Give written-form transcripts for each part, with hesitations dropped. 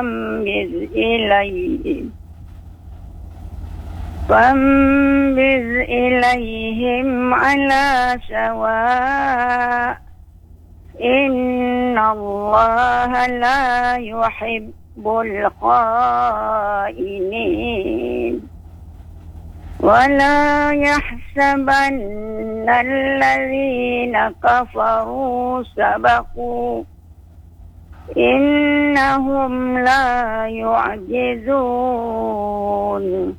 فانبذ إليهم على سواء إن الله لا يحب الخائنين ولا يحسبن الذين كفروا سبقوا إنهم لا يعجزون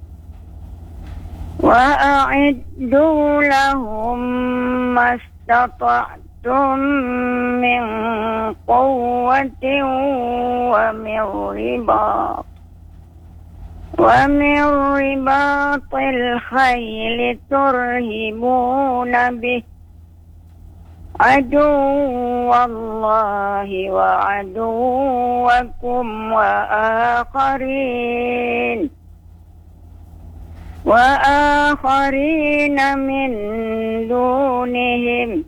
وأعدوا لهم ما استطعتم من قوة ومن رباط الخيل ترهبون به عدو الله وعدوكم وآخرين من دونهم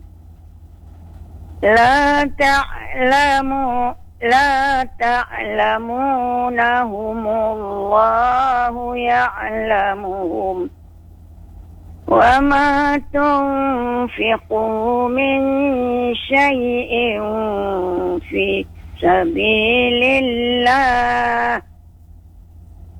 لا تعلمونهم الله يعلمهم وما تنفقوا من شيء في سبيل الله